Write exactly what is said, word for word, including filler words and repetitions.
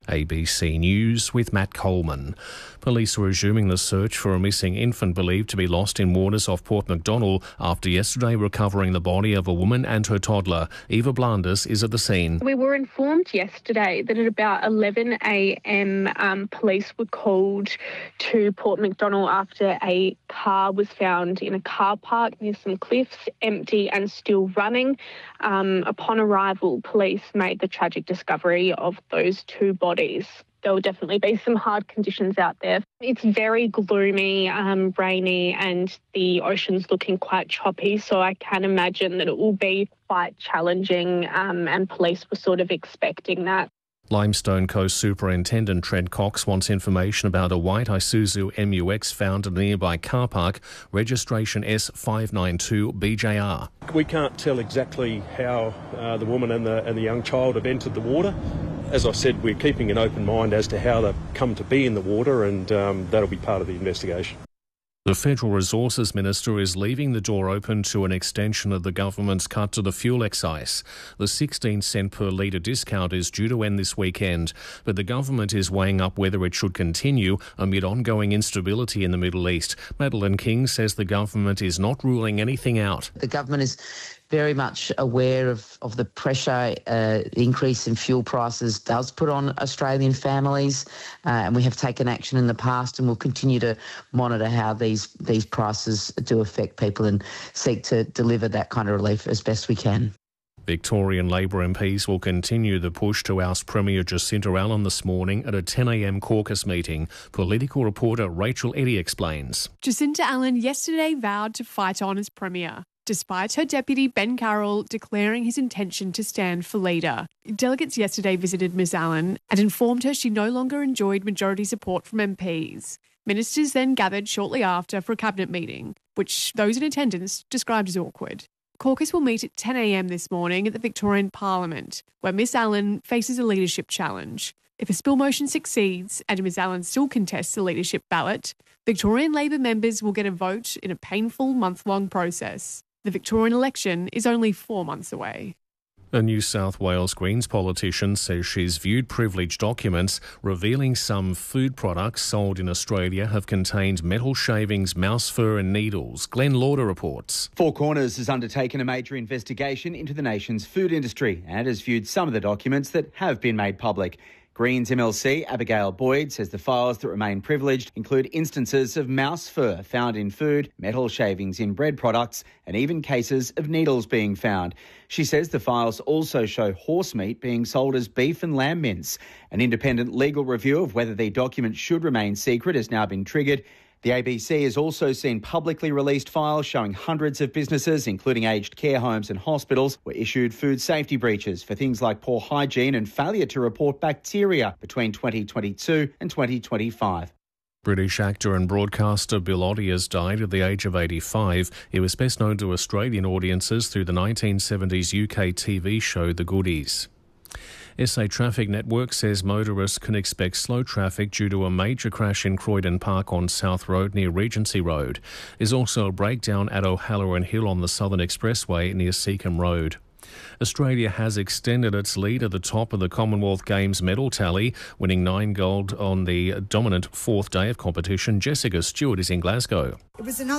A B C News with Matt Coleman. Police are resuming the search for a missing infant believed to be lost in waters off Port Macdonald after yesterday recovering the body of a woman and her toddler. Eva Blandis is at the scene. We were informed yesterday that at about eleven a m um, police were called to Port Macdonald after a car was found in a car park near some cliffs, empty and still running. Um, upon arrival, police made the tragic discovery of those two bodies. There will definitely be some hard conditions out there. It's very gloomy, um, rainy, and the ocean's looking quite choppy, so I can imagine that it will be quite challenging, um, and police were sort of expecting that. Limestone Coast Superintendent Trent Cox wants information about a white Isuzu M U X found at a nearby car park, registration S five nine two B J R. We can't tell exactly how uh, the woman and the, and the young child have entered the water. As I said, we're keeping an open mind as to how they've come to be in the water, and um, that'll be part of the investigation. The Federal Resources Minister is leaving the door open to an extension of the government's cut to the fuel excise. The sixteen cent per litre discount is due to end this weekend, but the government is weighing up whether it should continue amid ongoing instability in the Middle East. Madeleine King says the government is not ruling anything out. The government is very much aware of, of the pressure uh, increase in fuel prices does put on Australian families, uh, and we have taken action in the past and will continue to monitor how these, these prices do affect people and seek to deliver that kind of relief as best we can. Victorian Labor M Ps will continue the push to oust Premier Jacinta Allan this morning at a ten a m caucus meeting. Political reporter Rachel Eddy explains. Jacinta Allan yesterday vowed to fight on as Premier, despite her deputy Ben Carroll declaring his intention to stand for leader. Delegates yesterday visited Miss Allan and informed her she no longer enjoyed majority support from M Ps. Ministers then gathered shortly after for a cabinet meeting, which those in attendance described as awkward. Caucus will meet at ten a m this morning at the Victorian Parliament, where Miss Allan faces a leadership challenge. If a spill motion succeeds and Miss Allan still contests the leadership ballot, Victorian Labor members will get a vote in a painful month-long process. The Victorian election is only four months away. A New South Wales Greens politician says she's viewed privileged documents revealing some food products sold in Australia have contained metal shavings, mouse fur and needles. Glenn Lauder reports. Four Corners has undertaken a major investigation into the nation's food industry and has viewed some of the documents that have been made public. Greens M L C Abigail Boyd says the files that remain privileged include instances of mouse fur found in food, metal shavings in bread products, and even cases of needles being found. She says the files also show horse meat being sold as beef and lamb mince. An independent legal review of whether the documents should remain secret has now been triggered. The A B C has also seen publicly released files showing hundreds of businesses, including aged care homes and hospitals, were issued food safety breaches for things like poor hygiene and failure to report bacteria between twenty twenty-two and twenty twenty-five. British actor and broadcaster Bill Oddie has died at the age of eighty-five. He was best known to Australian audiences through the nineteen seventies U K T V show The Goodies. S A Traffic Network says motorists can expect slow traffic due to a major crash in Croydon Park on South Road near Regency Road. There's also a breakdown at O'Halloran Hill on the Southern Expressway near Seacombe Road. Australia has extended its lead at the top of the Commonwealth Games medal tally, winning nine gold on the dominant fourth day of competition. Jessica Stewart is in Glasgow. It was another